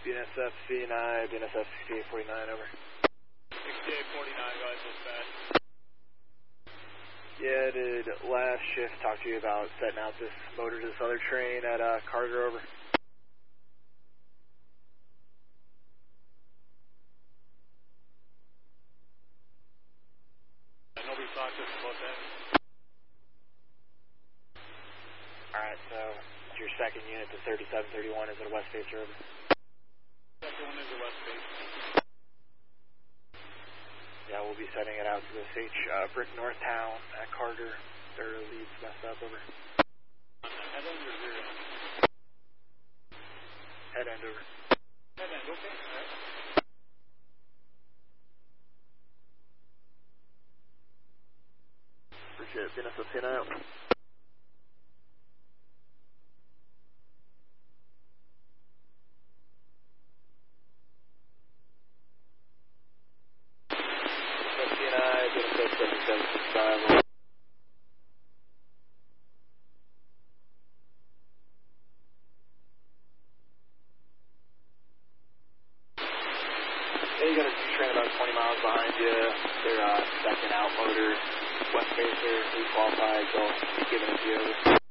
BNSF C9, BNSF 6849, over. 6849, guys, dispatch. Yeah, did last shift talk to you about setting out this motor to this other train at Carter, over? Nobody talked to us about that. Alright, so your second unit to 3731 is at a west facer, over? Second one is a west face. Yeah, we'll be sending it out to this Brick North Town at Carter. Their lead's messed up, over. Head end or rear end? Head end, over. Head end, okay. Alright. Appreciate it. BNSF C9 out. BNSF 7765. Yeah, you got a train about 20 miles behind you. They're second out motor, west facer, qualified, so keep giving it to you.